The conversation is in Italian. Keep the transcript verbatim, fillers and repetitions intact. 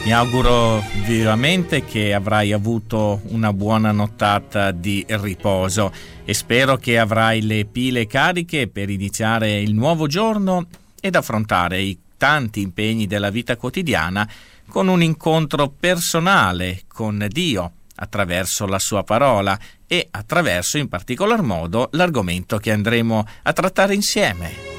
Mi auguro vivamente che avrai avuto una buona nottata di riposo e spero che avrai le pile cariche per iniziare il nuovo giorno ed affrontare i tanti impegni della vita quotidiana con un incontro personale con Dio attraverso la sua parola e attraverso in particolar modo l'argomento che andremo a trattare insieme.